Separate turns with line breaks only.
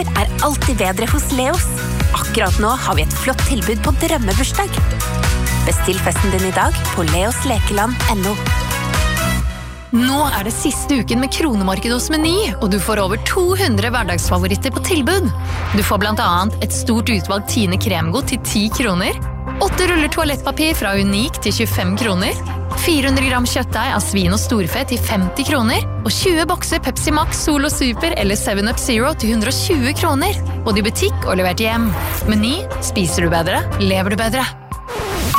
opplevelser alltid bedre hos Leos. Akkurat nå har vi et flott tilbud på drømmebursdag. Bestill festen din i dag på leoslekeland.no.
Nå det siste uken med kronemarked hos Meny, og du får over 200 hverdagsfavoritter på tilbud. Du får blant annet et stort utvalg Tine kremgodt til 10 kroner, 8 ruller toalettpapir fra Unik til 25 kroner, 400 gram kjøttdeig av svin og storfe til 50 kroner, og 20 bokser Pepsi Max, Solo Super eller 7up Zero til 120 kroner. Både i butikk og levert hjem. Meny, spiser du bedre, lever du bedre.